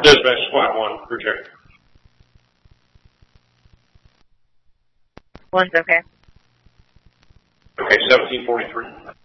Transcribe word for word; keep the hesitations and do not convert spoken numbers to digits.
Dispatch flat one, reject. One's okay. Okay, seventeen forty-three.